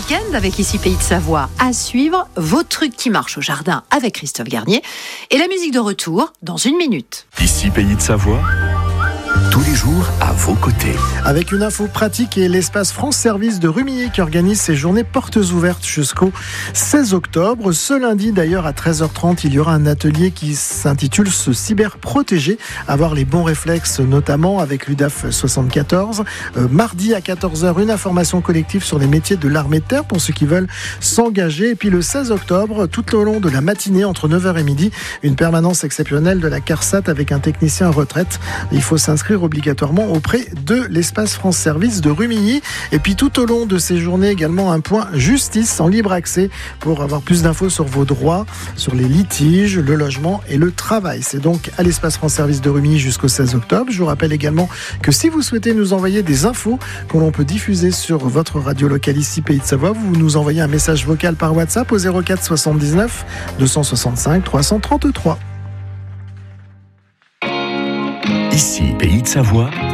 week-end avec Ici Pays de Savoie. À suivre, vos trucs qui marchent au jardin avec Christophe Garnier. Et la musique de retour dans 1 minute. Ici Pays de Savoie, tous les jours à vos côtés. Avec une info pratique et l'espace France Service de Rumilly qui organise ses journées portes ouvertes jusqu'au 16 octobre. Ce lundi d'ailleurs à 13h30, il y aura un atelier qui s'intitule Se cyberprotéger, avoir les bons réflexes notamment avec l'UDAF 74. Mardi à 14h, une information collective sur les métiers de l'armée de terre pour ceux qui veulent s'engager. Et puis le 16 octobre, tout au long de la matinée entre 9h et midi, une permanence exceptionnelle de la CARSAT avec un technicien en retraite. Il faut s'inscrire obligatoirement auprès de l'espace France Service de Rumilly. Et puis tout au long de ces journées également un point justice en libre accès pour avoir plus d'infos sur vos droits, sur les litiges, le logement et le travail. C'est donc à l'espace France Service de Rumilly jusqu'au 16 octobre. Je vous rappelle également que si vous souhaitez nous envoyer des infos que l'on peut diffuser sur votre radio locale ici Pays de Savoie, vous nous envoyez un message vocal par WhatsApp au 04 79 265 333. Ici Pays de Savoie,